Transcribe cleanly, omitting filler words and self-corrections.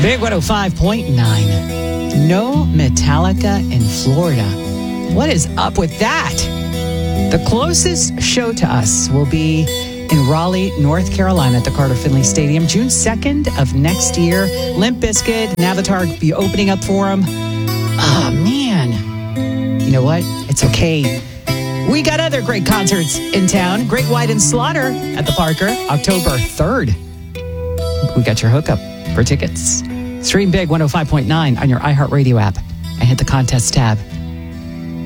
Big 105.9. No Metallica in Florida. What is up with that? The closest show to us will be in Raleigh, North Carolina at the Carter Finley Stadium, June 2nd of next year. Limp Bizkit and Avatar be opening up for them. Oh, man. You know what? It's okay. We got other great concerts in town. Great White and Slaughter at the Parker, October 3rd. We got your hookup for tickets. Stream Big 105.9 on your iHeartRadio app and hit the contest tab.